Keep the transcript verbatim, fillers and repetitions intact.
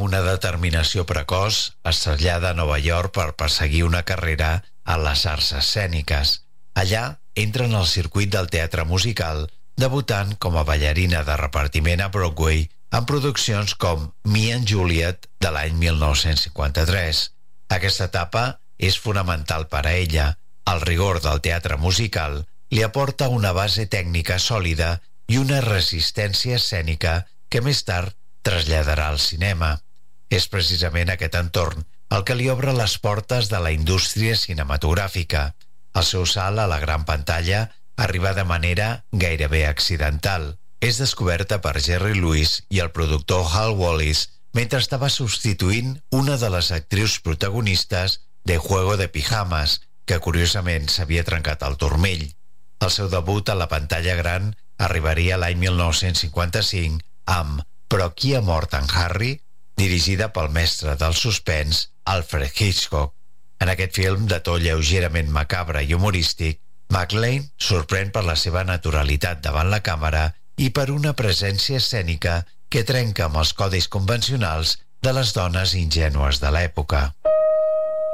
una determinació precoç, es trasllada a Nova York per perseguir una carrera a les arts escèniques. Allà entra en el circuit del teatre musical, debutant com a ballarina de repartiment a Broadway en produccions com Me and Juliet de l'any mil nou-cents cinquanta-tres. Aquesta etapa és fonamental per a ella. El rigor del teatre musical li aporta una base tècnica sòlida i una resistència escènica que més tard traslladarà al cinema. És precisament aquest entorn el que li obre les portes de la indústria cinematogràfica. El seu salt a la gran pantalla arriba de manera gairebé accidental. És descoberta per Jerry Lewis i el productor Hal Wallis mentre estava substituint una de les actrius protagonistes de Juego de Pijamas, que curiosament s'havia trencat el turmell. El seu debut a la pantalla gran arribaria l'any mil nou-cents cinquanta-cinc amb Però qui ha mort en Harry?, dirigida pel mestre del suspens Alfred Hitchcock. En aquest film, de to lleugerament macabre i humorístic, McLean sorprèn per la seva naturalitat davant la càmera i per una presència escènica que trenca amb els codis convencionals de les dones ingènues de l'època.